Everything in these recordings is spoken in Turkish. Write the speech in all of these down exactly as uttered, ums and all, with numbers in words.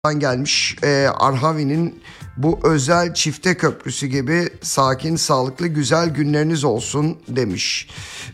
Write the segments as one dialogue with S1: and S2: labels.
S1: gelmiş. Ee, Arhavi'nin bu özel çifte köprüsü gibi sakin, sağlıklı, güzel günleriniz olsun demiş.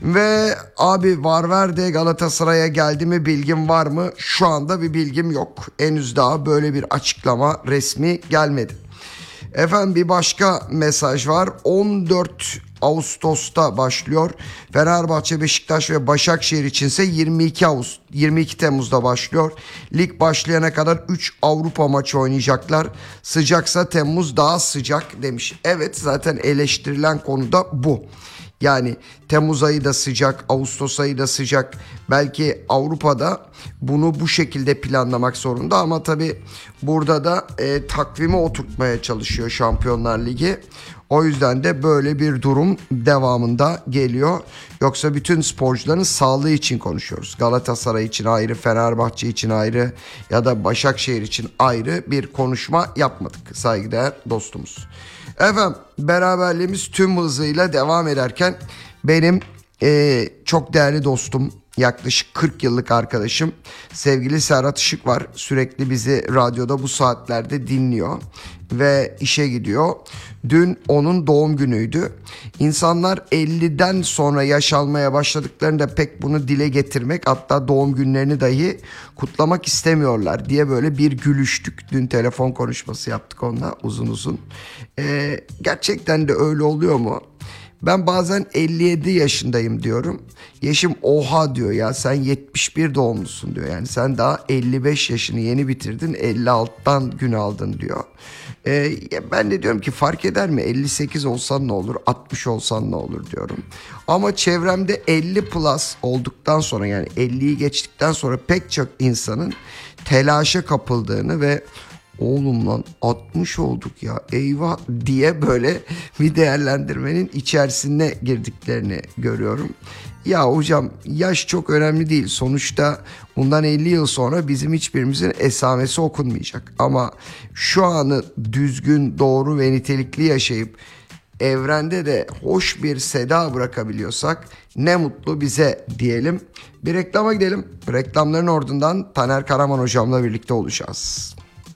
S1: Ve abi Valverde Galatasaray'a geldi mi, bilgim var mı? Şu anda bir bilgim yok. Henüz daha böyle bir açıklama resmi gelmedi. Efendim bir başka mesaj var. on dört Ağustos'ta başlıyor. Fenerbahçe, Beşiktaş ve Başakşehir içinse yirmi iki Ağustos yirmi iki Temmuz'da başlıyor. Lig başlayana kadar üç Avrupa maçı oynayacaklar. Sıcaksa Temmuz daha sıcak demiş. Evet, zaten eleştirilen konu da bu. Yani Temmuz ayı da sıcak, Ağustos ayı da sıcak. Belki Avrupa'da bunu bu şekilde planlamak zorunda ama tabii burada da e, takvime oturtmaya çalışıyor Şampiyonlar Ligi. O yüzden de böyle bir durum devamında geliyor. Yoksa bütün sporcuların sağlığı için konuşuyoruz. Galatasaray için ayrı, Fenerbahçe için ayrı ya da Başakşehir için ayrı bir konuşma yapmadık saygıdeğer dostumuz. Efendim beraberliğimiz tüm hızıyla devam ederken benim e, çok değerli dostum, yaklaşık kırk yıllık arkadaşım sevgili Serhat Işık var. Sürekli bizi radyoda bu saatlerde dinliyor ve işe gidiyor. Dün onun doğum günüydü. İnsanlar elliden sonra yaş almaya başladıklarında pek bunu dile getirmek, hatta doğum günlerini dahi kutlamak istemiyorlar diye böyle bir gülüştük. Dün telefon konuşması yaptık onunla uzun uzun. Ee, gerçekten de öyle oluyor mu? Ben bazen elli yedi yaşındayım diyorum. Yeşim oha diyor, ya sen yetmiş bir doğumlusun diyor. Yani sen daha elli beş yaşını yeni bitirdin, elli altıdan gün aldın diyor. Ee, ben de diyorum ki fark eder mi, elli sekiz olsan ne olur, altmış olsan ne olur diyorum. Ama çevremde elli plus olduktan sonra, yani elliyi geçtikten sonra pek çok insanın telaşa kapıldığını ve oğlum lan altmış olduk ya eyvah diye böyle bir değerlendirmenin içerisine girdiklerini görüyorum. Ya hocam yaş çok önemli değil. Sonuçta bundan elli yıl sonra bizim hiçbirimizin esamesi okunmayacak. Ama şu anı düzgün, doğru ve nitelikli yaşayıp evrende de hoş bir seda bırakabiliyorsak ne mutlu bize diyelim. Bir reklama gidelim. Reklamların ardından Taner Karaman hocamla birlikte olacağız.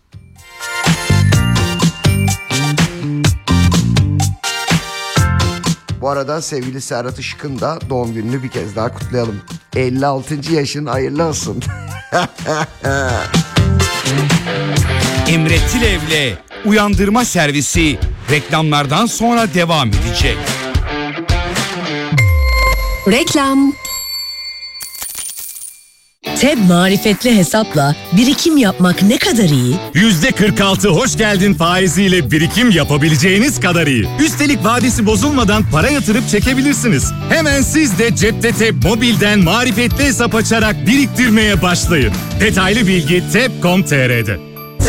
S1: Bu arada sevgili Serhat Işık'ın da doğum gününü bir kez daha kutlayalım. elli altıncı yaşın hayırlı olsun.
S2: Emre Tilev'le Uyandırma Servisi reklamlardan sonra devam edecek.
S3: Reklam. T E B marifetli hesapla birikim yapmak ne kadar iyi?
S4: yüzde kırk altı hoş geldin faiziyle birikim yapabileceğiniz kadar iyi. Üstelik vadesi bozulmadan para yatırıp çekebilirsiniz. Hemen siz de cepte T E B Mobil'den marifetli hesap açarak biriktirmeye başlayın. Detaylı bilgi teb nokta com nokta tr'de.